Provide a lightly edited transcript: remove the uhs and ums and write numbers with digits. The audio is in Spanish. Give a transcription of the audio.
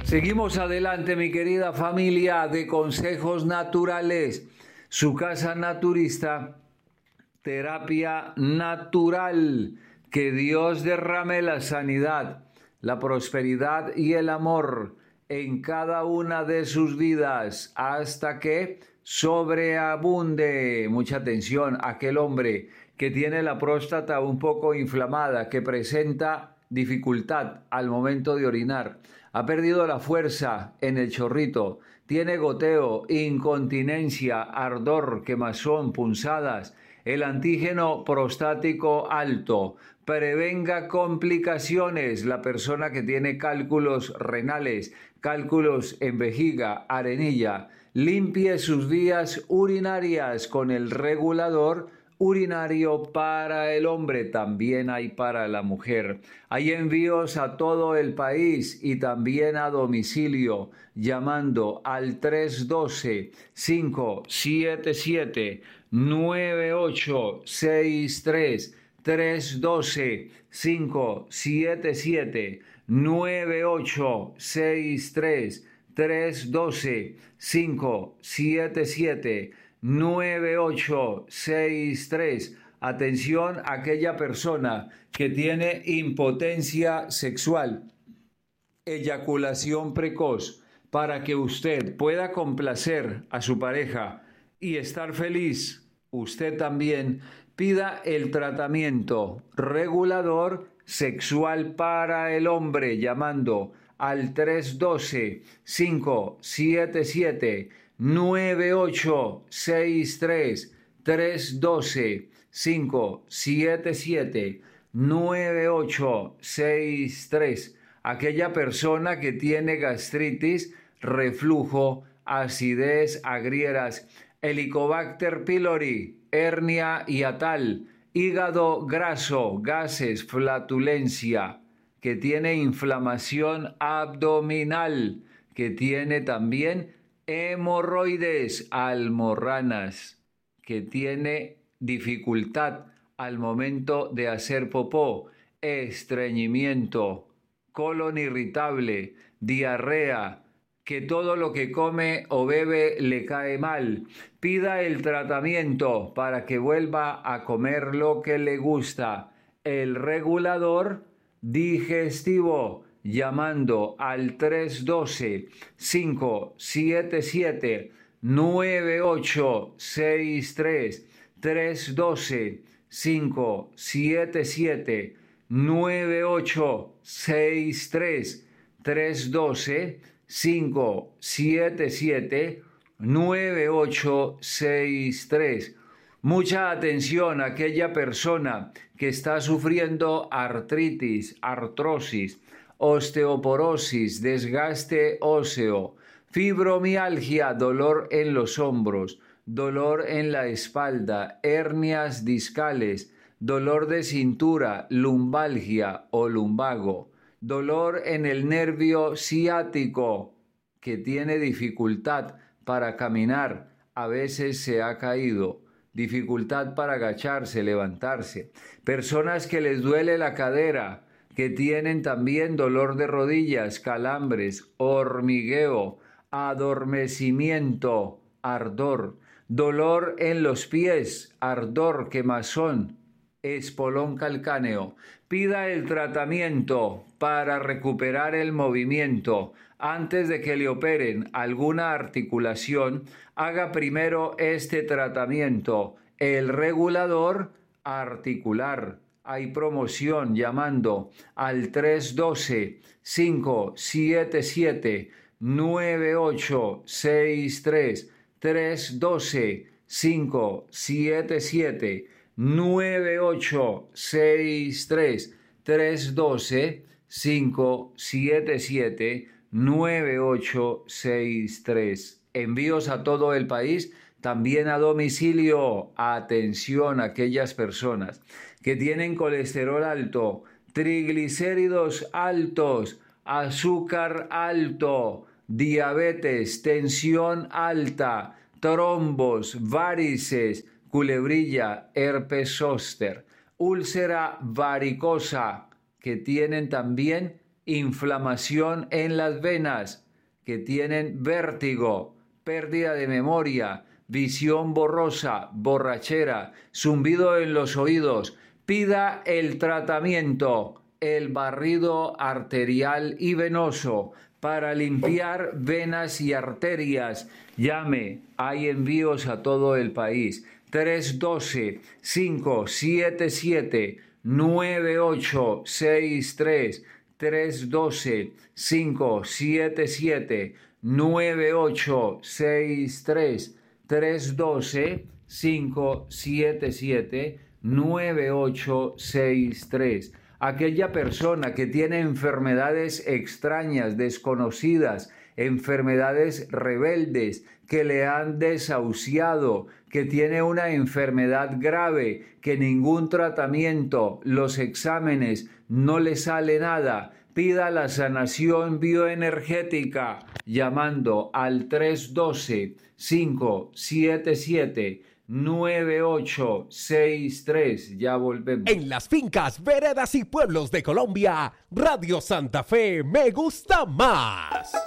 Seguimos adelante, mi querida familia de Consejos Naturales, su casa naturista, terapia natural. Que Dios derrame la sanidad, la prosperidad y el amor en cada una de sus vidas hasta que sobreabunde. Mucha atención, aquel hombre que tiene la próstata un poco inflamada, que presenta dificultad al momento de orinar, ha perdido la fuerza en el chorrito, tiene goteo, incontinencia, ardor, quemazón, punzadas, el antígeno prostático alto. Prevenga complicaciones. La persona que tiene cálculos renales, cálculos en vejiga, arenilla, limpie sus vías urinarias con el regulador urinario para el hombre, también hay para la mujer. Hay envíos a todo el país y también a domicilio, llamando al 312-577-9863, 312-577-9863, 312-577-9863. Atención a aquella persona que tiene impotencia sexual, eyaculación precoz, para que usted pueda complacer a su pareja y estar feliz. Usted también pida el tratamiento regulador sexual para el hombre llamando al 312-577-9863, 312-577-9863. Aquella persona que tiene gastritis, reflujo, acidez, agrieras, Helicobacter pylori, hernia hiatal, hígado graso, gases, flatulencia, que tiene inflamación abdominal, que tiene también hemorroides, almorranas, que tiene dificultad al momento de hacer popó, estreñimiento, colon irritable, diarrea, que todo lo que come o bebe le cae mal. Pida el tratamiento para que vuelva a comer lo que le gusta. El regulador digestivo, llamando al 312-577-9863, 312-577-9863, 312-577-9863. Mucha atención a aquella persona que está sufriendo artritis, artrosis, osteoporosis, desgaste óseo, fibromialgia, dolor en los hombros, dolor en la espalda, hernias discales, dolor de cintura, lumbalgia o lumbago, dolor en el nervio ciático, que tiene dificultad para caminar, a veces se ha caído, dificultad para agacharse, levantarse, personas que les duele la cadera, que tienen también dolor de rodillas, calambres, hormigueo, adormecimiento, ardor, dolor en los pies, ardor, quemazón, espolón calcáneo. Pida el tratamiento para recuperar el movimiento. Antes de que le operen alguna articulación, haga primero este tratamiento, el regulador articular. Hay promoción llamando al 312-577-9863, 312-577-9863, 312-577-9863. Envíos a todo el país, también a domicilio. Atención a aquellas personas que tienen colesterol alto, triglicéridos altos, azúcar alto, diabetes, tensión alta, trombos, varices, culebrilla, herpes zóster, úlcera varicosa, que tienen también inflamación en las venas, que tienen vértigo, pérdida de memoria, visión borrosa, borrachera, zumbido en los oídos, pida el tratamiento, el barrido arterial y venoso para limpiar venas y arterias. Llame, hay envíos a todo el país. 312-577-9863. 312-577-9863. 312-577-9863. Aquella persona que tiene enfermedades extrañas, desconocidas, enfermedades rebeldes, que le han desahuciado, que tiene una enfermedad grave, que ningún tratamiento, los exámenes, no le sale nada, pida la sanación bioenergética llamando al 312-577-9863. Ya volvemos. En las fincas, veredas y pueblos de Colombia, Radio Santa Fe me gusta más.